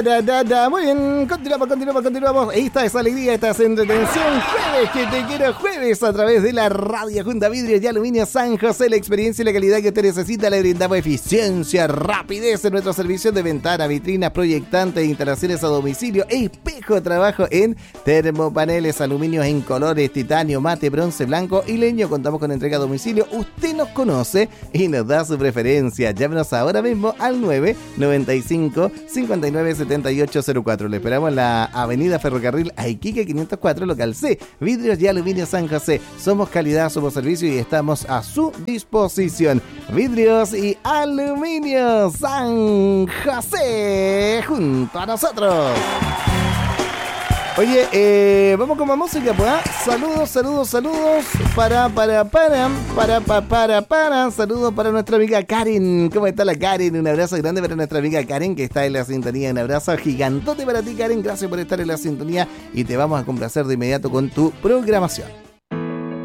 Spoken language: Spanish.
Muy bien, continuamos. Esta es alegría, esta es entretención. Jueves, que te quiero jueves a través de la radio junto a Vidrios y Aluminio San José. La experiencia y la calidad que usted necesita. Le brindamos eficiencia, rapidez en nuestro servicio de ventana, vitrinas, proyectantes, instalaciones a domicilio, espejo de trabajo en termopaneles, aluminios en colores, titanio, mate, bronce, blanco y leño. Contamos con entrega a domicilio. Usted nos conoce y nos da su preferencia. Llámenos ahora mismo al 995 59 7804. Le esperamos en la avenida Ferrocarril a Iquique 504, local C. Vidrios y Aluminio San José. Somos calidad, somos servicio y estamos a su disposición. Vidrios y Aluminio San José, junto a nosotros. Oye, vamos con más música, pues. Saludos para. Saludos para nuestra amiga Karen. ¿Cómo está la Karen? Un abrazo grande para nuestra amiga Karen, que está en la sintonía. Un abrazo gigantote para ti, Karen. Gracias por estar en la sintonía y te vamos a complacer de inmediato con tu programación.